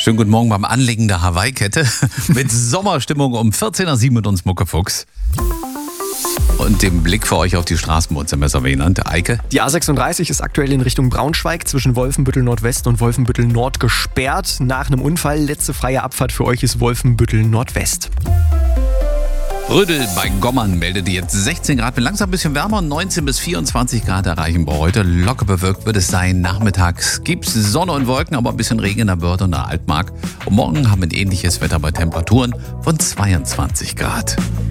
Schönen guten Morgen beim Anlegen der Hawaii-Kette mit Sommerstimmung um 14.07 Uhr mit uns Muckefuchs. Und dem Blick für euch auf die Straßen bei uns im Messerwehland. Eike? Die A36 ist aktuell in Richtung Braunschweig zwischen Wolfenbüttel Nordwest und Wolfenbüttel Nord gesperrt. Nach einem Unfall, letzte freie Abfahrt für euch ist Wolfenbüttel Nordwest. Rödel bei Gommern meldet jetzt 16 Grad, wird langsam ein bisschen wärmer, 19 bis 24 Grad erreichen wir heute. Locker bewölkt wird es sein. Nachmittags gibt es Sonne und Wolken, aber ein bisschen Regen in der Börde und der Altmark. Und morgen haben wir ein ähnliches Wetter bei Temperaturen von 22 Grad.